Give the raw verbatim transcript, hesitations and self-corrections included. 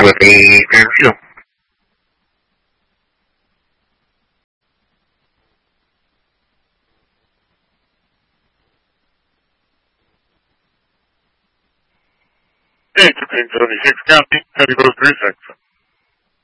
di tensione. E tu penso di sex cutting, terrible three sex.